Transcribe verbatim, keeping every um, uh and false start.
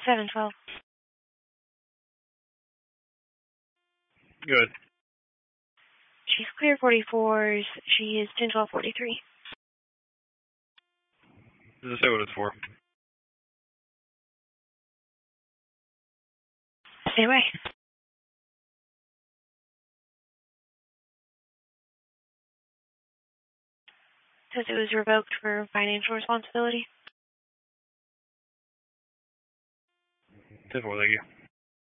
seven twelve. Good. She's clear forty-fours. She is ten twelve forty-three. Does it say what it's for? Stay away. Says it was revoked for financial responsibility. ten four, thank you.